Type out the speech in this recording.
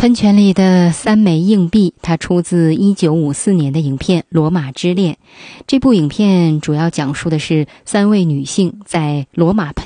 喷泉里的3枚硬币，它出自1954年的影片《罗马之恋》。这部影片主要讲述的是3位女性在罗马喷